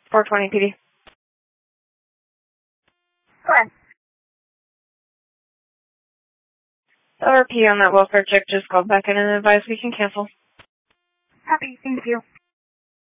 420 PD. Go ahead. LRP on that welfare check just called back in and advised we can cancel. Happy, thank you.